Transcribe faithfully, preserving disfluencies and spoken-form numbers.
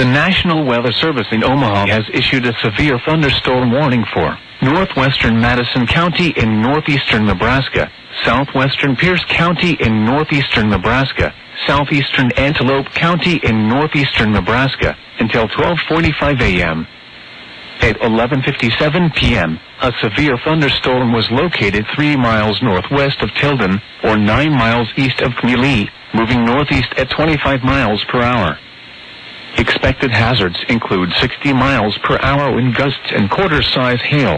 The National Weather Service in Omaha has issued a severe thunderstorm warning for northwestern Madison County in northeastern Nebraska, southwestern Pierce County in northeastern Nebraska, southeastern Antelope County in northeastern Nebraska, until twelve forty-five a m At eleven fifty-seven p m, a severe thunderstorm was located three miles northwest of Tilden, or nine miles east of Greeley, moving northeast at twenty-five miles per hour. Expected hazards include sixty miles per hour wind gusts and quarter-size hail.